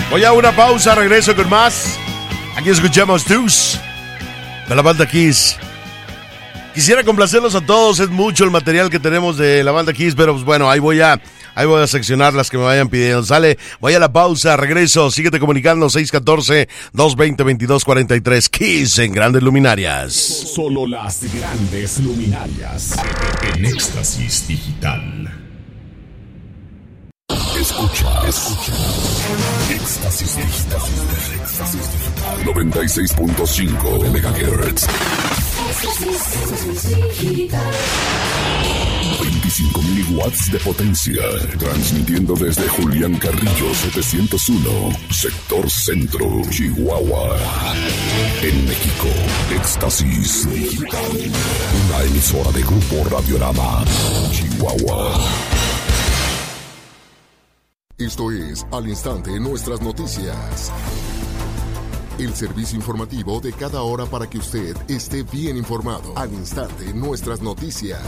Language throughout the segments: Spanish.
Voy a una pausa, regreso con más. Aquí escuchamos Deuce de la banda Kiss. Quisiera complacerlos a todos, es mucho el material que tenemos de la banda Kiss, pero pues bueno, ahí voy a seccionar las que me vayan pidiendo. Sale, voy a la pausa, regreso, síguete comunicando, 614-220-2243, Kiss en Grandes Luminarias. Solo las grandes luminarias en Éxtasis Digital. Escucha. Éxtasis Digital. 96.5 MHz. 25.000 watts de potencia. Transmitiendo desde Julián Carrillo 701, Sector Centro, Chihuahua. En México, Éxtasis Digital. Una emisora de Grupo Radiorama, Chihuahua. Esto es Al Instante Nuestras Noticias. El servicio informativo de cada hora para que usted esté bien informado. Al Instante Nuestras Noticias.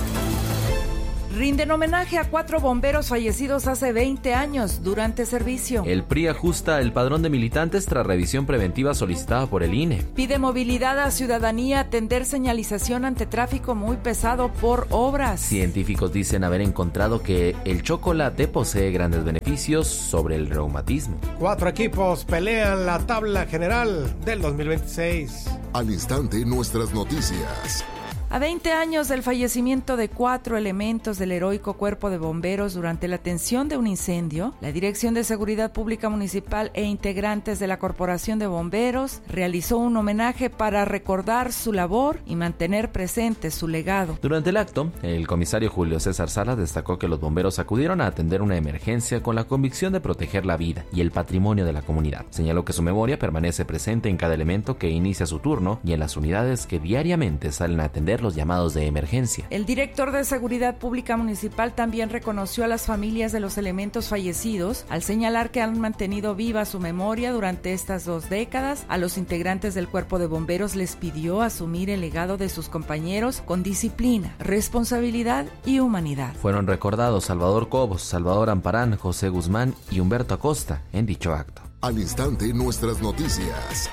Rinden homenaje a 4 bomberos fallecidos hace 20 años durante servicio. El PRI ajusta el padrón de militantes tras revisión preventiva solicitada por el INE. Pide movilidad a ciudadanía atender señalización ante tráfico muy pesado por obras. Científicos dicen haber encontrado que el chocolate posee grandes beneficios sobre el reumatismo. 4 equipos pelean la tabla general del 2026. Al Instante Nuestras Noticias. A 20 años del fallecimiento de 4 elementos del heroico Cuerpo de Bomberos durante la atención de un incendio, la Dirección de Seguridad Pública Municipal e integrantes de la Corporación de Bomberos realizó un homenaje para recordar su labor y mantener presente su legado. Durante el acto, el comisario Julio César Salas destacó que los bomberos acudieron a atender una emergencia con la convicción de proteger la vida y el patrimonio de la comunidad. Señaló que su memoria permanece presente en cada elemento que inicia su turno y en las unidades que diariamente salen a atender los llamados de emergencia. El director de Seguridad Pública Municipal también reconoció a las familias de los elementos fallecidos al señalar que han mantenido viva su memoria durante estas 2 décadas. A los integrantes del Cuerpo de Bomberos les pidió asumir el legado de sus compañeros con disciplina, responsabilidad y humanidad. Fueron recordados Salvador Cobos, Salvador Amparán, José Guzmán y Humberto Acosta en dicho acto. Al Instante Nuestras Noticias.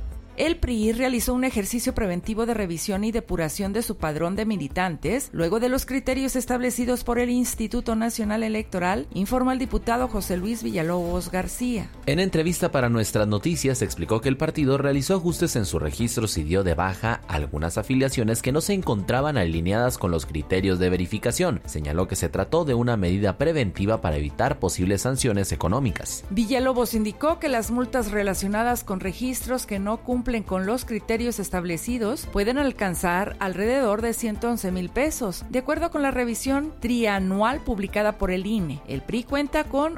El PRI realizó un ejercicio preventivo de revisión y depuración de su padrón de militantes, luego de los criterios establecidos por el Instituto Nacional Electoral, informó el diputado José Luis Villalobos García. En entrevista para Nuestras Noticias explicó que el partido realizó ajustes en sus registros y dio de baja algunas afiliaciones que no se encontraban alineadas con los criterios de verificación. Señaló que se trató de una medida preventiva para evitar posibles sanciones económicas. Villalobos indicó que las multas relacionadas con registros que no cumplen con los criterios establecidos pueden alcanzar alrededor de 111,000 pesos. De acuerdo con la revisión trianual publicada por el INE, el PRI cuenta con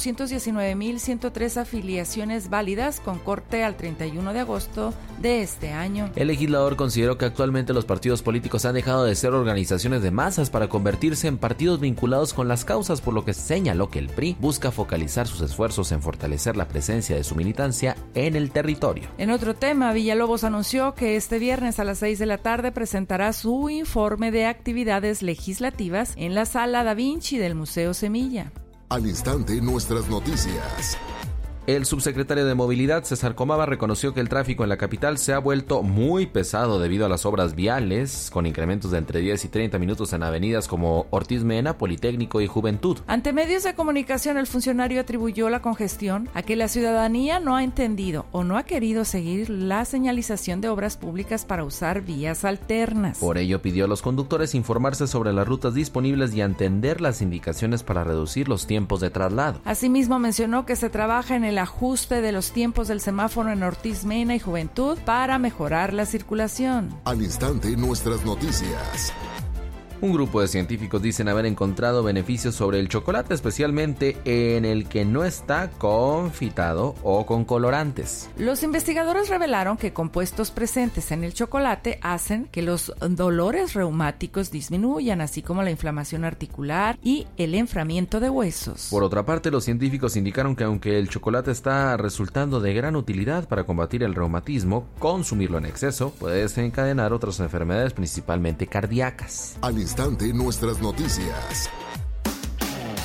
819,103 afiliaciones válidas con corte al 31 de agosto de este año. El legislador consideró que actualmente los partidos políticos han dejado de ser organizaciones de masas para convertirse en partidos vinculados con las causas, por lo que señaló que el PRI busca focalizar sus esfuerzos en fortalecer la presencia de su militancia en el territorio. En otro tema, Villalobos anunció que este viernes a las 6 de la tarde presentará su informe de actividades legislativas en la Sala Da Vinci del Museo Semilla. Al Instante Nuestras Noticias. El subsecretario de Movilidad, César Comava, reconoció que el tráfico en la capital se ha vuelto muy pesado debido a las obras viales, con incrementos de entre 10 y 30 minutos en avenidas como Ortiz Mena, Politécnico y Juventud. Ante medios de comunicación, el funcionario atribuyó la congestión a que la ciudadanía no ha entendido o no ha querido seguir la señalización de obras públicas para usar vías alternas. Por ello, pidió a los conductores informarse sobre las rutas disponibles y atender las indicaciones para reducir los tiempos de traslado. Asimismo, mencionó que se trabaja en el ajuste de los tiempos del semáforo en Ortiz Mena y Juventud para mejorar la circulación. Al Instante Nuestras Noticias. Un grupo de científicos dicen haber encontrado beneficios sobre el chocolate, especialmente en el que no está confitado o con colorantes. Los investigadores revelaron que compuestos presentes en el chocolate hacen que los dolores reumáticos disminuyan, así como la inflamación articular y el enfriamiento de huesos. Por otra parte, los científicos indicaron que aunque el chocolate está resultando de gran utilidad para combatir el reumatismo, consumirlo en exceso puede desencadenar otras enfermedades, principalmente cardíacas. Al Instante Nuestras Noticias.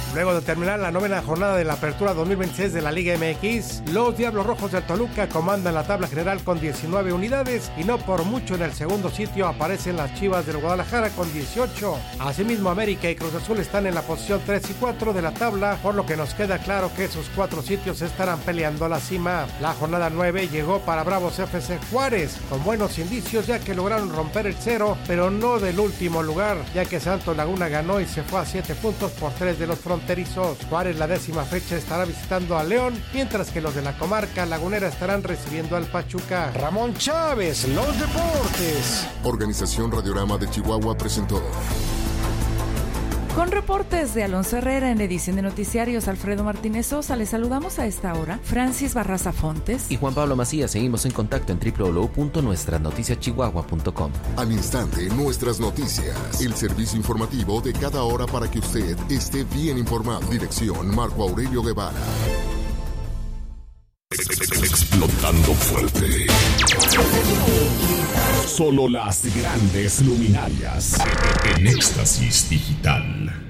Luego de terminar la 9ª jornada de la apertura 2026 de la Liga MX, los Diablos Rojos del Toluca comandan la tabla general con 19 unidades y no por mucho en el segundo sitio aparecen las Chivas del Guadalajara con 18. Asimismo, América y Cruz Azul están en la posición 3 y 4 de la tabla, por lo que nos queda claro que esos 4 sitios estarán peleando la cima. La jornada 9 llegó para Bravos FC Juárez, con buenos indicios ya que lograron romper el cero, pero no del último lugar, ya que Santos Laguna ganó y se fue a 7 puntos por 3 de los fronterizos. Juárez la 10ª fecha estará visitando a León, mientras que los de la comarca lagunera estarán recibiendo al Pachuca. Ramón Chávez, los deportes. Organización Radiorama de Chihuahua presentó. Con reportes de Alonso Herrera en edición de noticiarios, Alfredo Martínez Sosa, les saludamos a esta hora, Francis Barraza Fontes y Juan Pablo Macías. Seguimos en contacto en www.nuestranoticiaschihuahua.com. Al instante, nuestras noticias, el servicio informativo de cada hora para que usted esté bien informado. Dirección Marco Aurelio Guevara. Explotando fuerte. Solo las grandes luminarias en Éxtasis Digital.